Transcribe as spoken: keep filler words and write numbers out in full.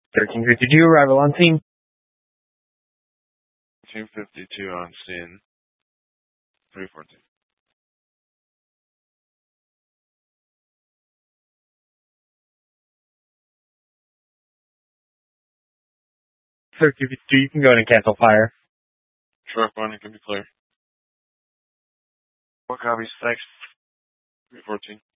thirteen fifty-two, arrival on scene. two fifty-two on scene. three fourteen. thirteen fifty-two, you can go ahead and cancel fire. Truck one, it can be clear. What copies? Thanks. three fourteen.